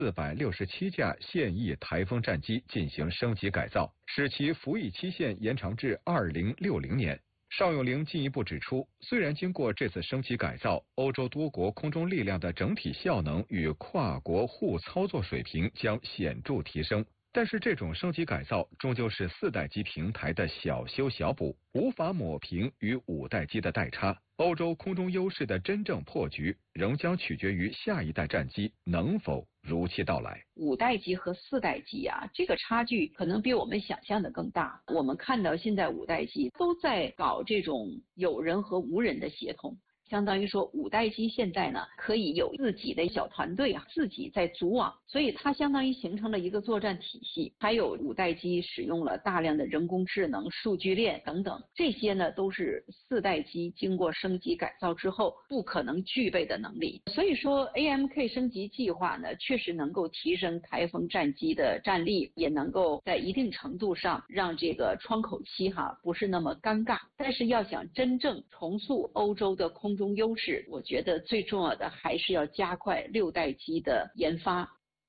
467架现役台风战机进行升级改造，使其服役期限延长至2060年。邵永龄进一步指出，虽然经过这次升级改造，欧洲多国空中力量的整体效能与跨国互操作水平将显著提升，但是这种升级改造终究是4代机平台的小修小补，无法抹平与5代机的代差。欧洲空中优势的真正破局，仍将取决于下一代战机能否如期到来。 5代机和4代机啊，这个差距可能比我们想象的更大。我们看到现在5代机都在搞这种有人和无人的协同。相当于说5代机现在呢可以有自己的小团队啊，自己在组网，所以它相当于形成了一个作战体系。还有5代机使用了大量的人工智能、数据链等等，这些呢都是4代机经过升级改造之后不可能具备的能力。所以说 AMK 升级计划呢确实能够提升台风战机的战力，也能够在一定程度上让这个窗口期不是那么尴尬。但是要想真正重塑欧洲的空中优势，我觉得最重要的还是要加快6代机的研发。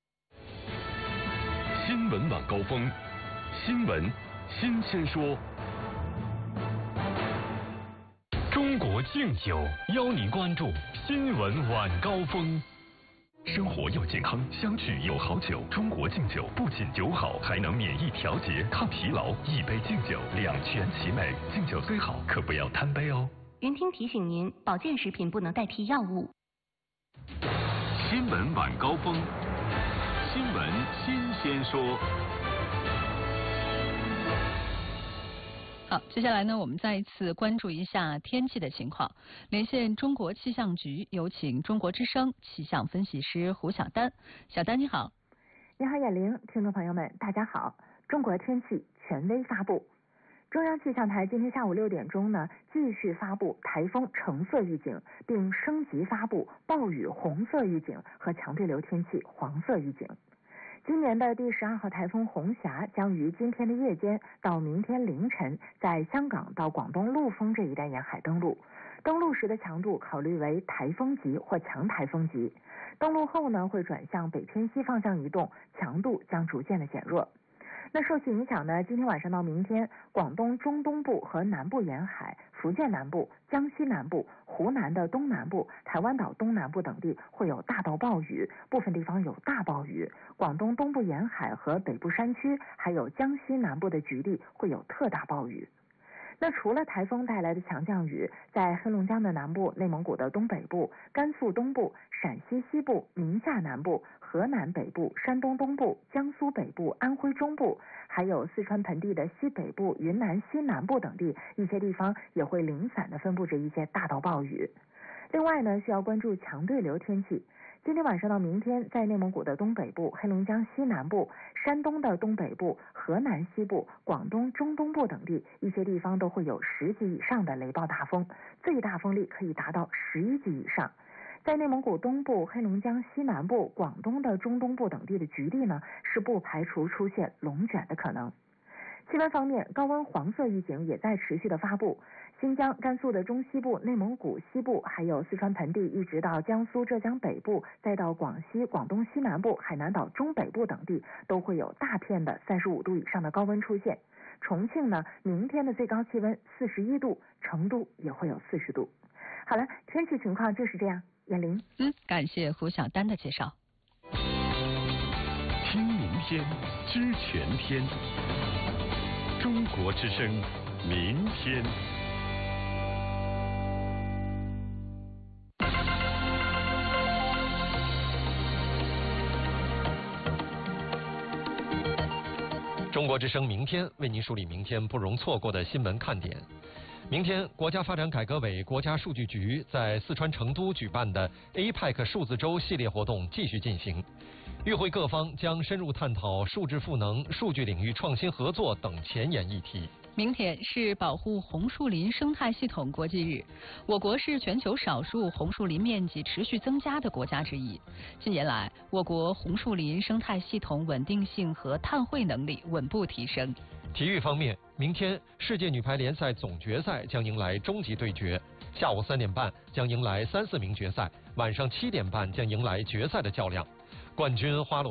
新闻晚高峰，新闻新鲜说。中国敬酒邀您关注新闻晚高峰。生活要健康，相聚有好酒。中国敬酒不仅酒好，还能免疫调节、抗疲劳。一杯敬酒，两全其美。敬酒最好，可不要贪杯哦。 云听提醒您，保健食品不能代替药物。 新闻晚高峰，新闻新鲜说。 好，接下来呢，我们再一次关注一下天气的情况。连线中国气象局，有请中国之声气象分析师胡晓丹。小丹你好。 你好，眼玲，听众朋友们，大家好。中国天气权威发布。中央气象台今天下午6点钟呢，继续发布台风橙色预警，并升级发布暴雨红色预警和强对流天气黄色预警。今年的第12号台风红霞将于今天的夜间到明天凌晨在香港到广东陆丰这一带沿海登陆，登陆时的强度考虑为台风级或强台风级，登陆后呢会转向北偏西方向移动，强度将逐渐的减弱。那受其影响呢，今天晚上到明天，广东中东部和南部沿海、福建南部、江西南部、湖南的东南部、台湾岛东南部等地会有大到暴雨，部分地方有大暴雨。广东东部沿海和北部山区，还有江西南部的局地会有特大暴雨。那除了台风带来的强降雨，在黑龙江的南部、内蒙古的东北部、甘肃东部、陕西西部、宁夏南部、河南北部、山东东部、江苏北部、安徽中部，还有四川盆地的西北部、云南西南部等地，一些地方也会零散地分布着一些大到暴雨。另外呢，需要关注强对流天气。今天晚上到明天，在内蒙古的东北部、黑龙江西南部、山东的东北部、河南西部、广东中东部等地，一些地方都会有10级以上的雷暴大风，最大风力可以达到11级以上。在内蒙古东部、黑龙江西南部、广东的中东部等地的局地呢，是不排除出现龙卷的可能。气温方面，高温黄色预警也在持续的发布。新疆、甘肃的中西部、内蒙古西部，还有四川盆地，一直到江苏、浙江北部，再到广西、广东西南部、海南岛中北部等地，都会有大片的35度以上的高温出现。重庆呢，明天的最高气温41度，成都也会有40度。好了，天气情况就是这样。眼玲， 感谢胡晓丹的介绍。 听明天，知全天。中国之声，明天。 中国之声明天为您梳理明天不容错过的新闻看点。明天，国家发展改革委、国家数据局在四川成都举办的 APEC 数字周系列活动继续进行，与会各方将深入探讨数字赋能、数据领域创新合作等前沿议题。 明天是保护红树林生态系统国际日，我国是全球少数红树林面积持续增加的国家之一。近年来，我国红树林生态系统稳定性和碳汇能力稳步提升。 体育方面，明天世界女排联赛总决赛将迎来终极对决，下午3点半将迎来3、4名决赛，晚上7点半将迎来决赛的较量。 冠军花落